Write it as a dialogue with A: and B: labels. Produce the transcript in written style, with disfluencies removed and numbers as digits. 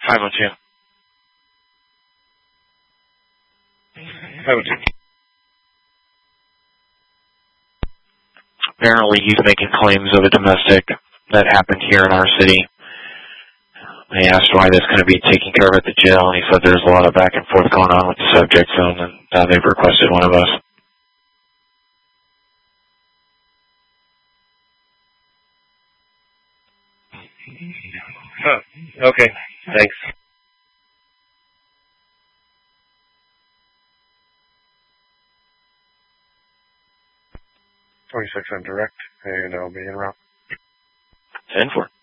A: 502.
B: 502.
A: Apparently he's making claims of a domestic that happened here in our city. I asked why this couldn't be taken care of at the jail, and he said there's a lot of back and forth going on with the subject zone, and they've requested one of us.
B: Huh. Okay, thanks. 26 on direct, and I'll be en route.
A: 10-4.